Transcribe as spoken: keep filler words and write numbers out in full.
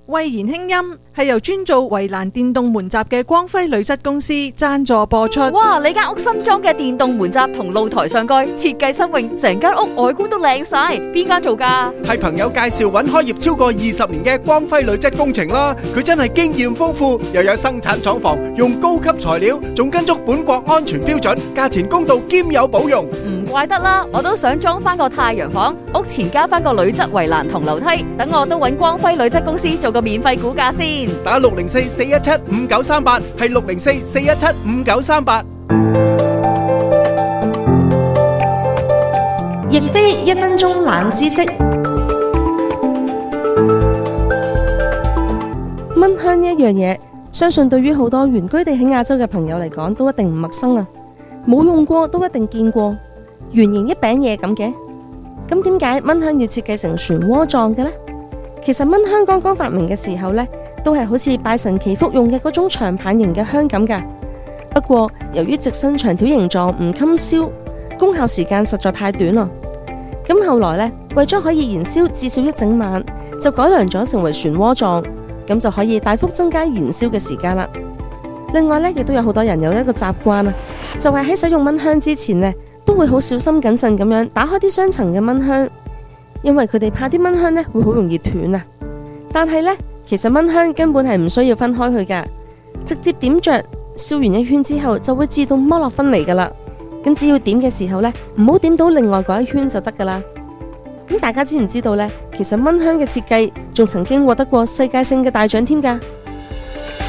慧言輕音係由專做圍欄電動門閘嘅光輝鋁質公司贊助播出。 哇！你間屋新裝嘅電動門閘同露台上蓋設計新穎，成間屋外觀都靚晒。邊間做㗎？ 係朋友介紹揾開業超過二十年嘅光輝鋁質工程啦。佢真係經驗豐富，又有生產廠房，用高級材料，仲跟足本國安全標準，價錢公道兼有保用。 唔怪得啦，我都想裝翻個太陽房，屋前加翻個鋁質圍欄同樓梯，等我都揾光輝鋁質公司做個免費估價先。 打六零四四一七五九三八，係六零四四一七五九三八。 亦非一分鐘冷知識。蚊香呢一樣嘢，相信對於好多原居地喺亞洲嘅朋友嚟講，都一定唔陌生啊！冇用過都一定見過，圓形一餅嘢咁嘅。咁點解蚊香要設計成漩渦狀嘅呢？其實蚊香剛剛發明嘅時候呢，都係好似拜神祈福用嘅嗰種長棒型嘅香咁噶。不過由於直身長條形狀唔襟燒，功效時間實在太短啦。咁後來呢，為咗可以燃燒至少一整晚，就改良咗成為漩渦狀，咁就可以大幅增加燃燒嘅時間啦。另外呢，亦都有好多人有一個習慣啊，就係喺使用蚊香之前呢，都會好小心謹慎咁樣打開啲雙層嘅蚊香，因為佢哋怕啲蚊香呢會好容易斷啊。但係呢，其實蚊香根本係唔需要分開去噶，直接點着，燒完一圈之後就會自動剝落分離噶啦。咁只要點嘅時候呢，唔好點到另外嗰一圈就得噶啦。咁大家知唔知道呢？其實蚊香嘅設計仲曾經獲得過世界性嘅大獎添噶。